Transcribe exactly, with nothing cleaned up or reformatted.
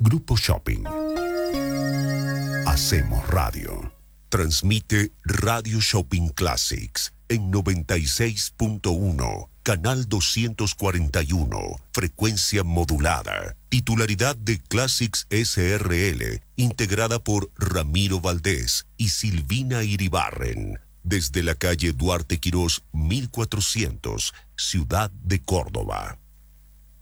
Grupo Shopping. Hacemos radio. Transmite Radio Shopping Classics en noventa y seis punto uno, canal doscientos cuarenta y uno, frecuencia modulada. Titularidad de Classics S R L, integrada por Ramiro Valdés y Silvina Iribarren. Desde la calle Duarte Quirós, mil cuatrocientos, Ciudad de Córdoba.